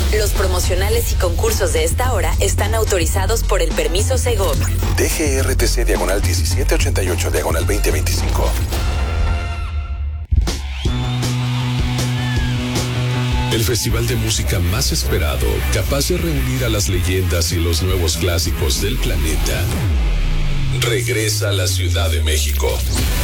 Los promocionales y concursos de esta hora están autorizados por el permiso Segov. DGRTC-1788-2025. El festival de música más esperado, capaz de reunir a las leyendas y los nuevos clásicos del planeta, regresa a la Ciudad de México.